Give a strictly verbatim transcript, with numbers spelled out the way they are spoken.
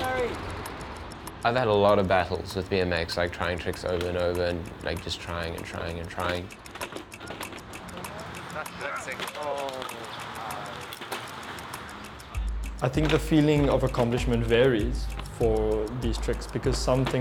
sorry. I've had a lot of battles with B M X, like trying tricks over and over and like just trying and trying and trying. I think the feeling of accomplishment varies for these tricks because some things